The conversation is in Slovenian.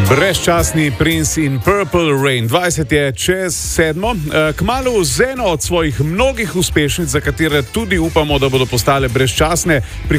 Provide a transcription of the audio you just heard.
Brezčasni Prince in Purple Rain. 20 je čez 7. Kmalu z eno od svojih mnogih uspešnic, za katere tudi upamo, da bodo postale brezčasne.